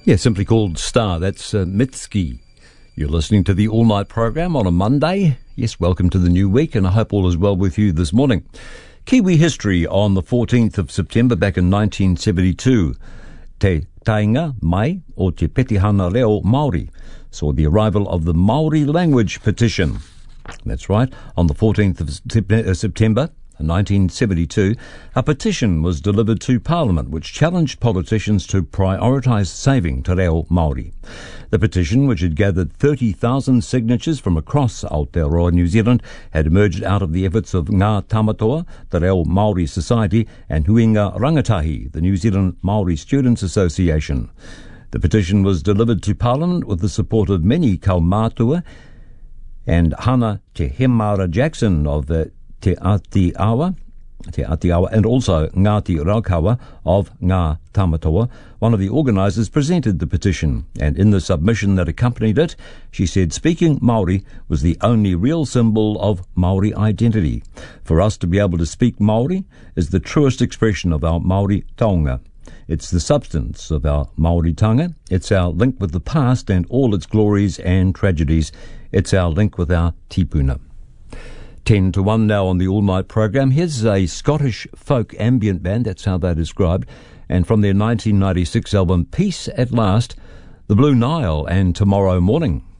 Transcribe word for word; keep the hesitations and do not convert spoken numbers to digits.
Yeah, simply called Star. That's uh, Mitski. You're listening to the All Night program on a Monday. Yes, welcome to the new week, and I hope all is well with you this morning. Kiwi history on the fourteenth of September back in nineteen seventy-two. Te Tainga Mai o Te Petihana Reo Māori saw the arrival of the Māori language petition. That's right, on the fourteenth of September nineteen seventy-two, a petition was delivered to Parliament which challenged politicians to prioritise saving te reo Māori. The petition, which had gathered thirty thousand signatures from across Aotearoa, New Zealand, had emerged out of the efforts of Ngā Tamatoa, Te Reo Māori Society, and Huinga Rangatahi, the New Zealand Māori Students Association. The petition was delivered to Parliament with the support of many kaumātua and Hana Te Hemara Jackson of the Te Atiawa, Te Atiawa, and also Ngāti Raukawa of Ngā Tamatoa. One of the organisers presented the petition, and in the submission that accompanied it, she said speaking Māori was the only real symbol of Māori identity. For us to be able to speak Māori is the truest expression of our Māori taonga. It's the substance of our Māori tanga. It's our link with the past and all its glories and tragedies. It's our link with our tipuna. ten to one now on the all-night program. Here's a Scottish folk ambient band, that's how they're described, and from their nineteen ninety-six album Peace at Last, the Blue Nile and Tomorrow Morning.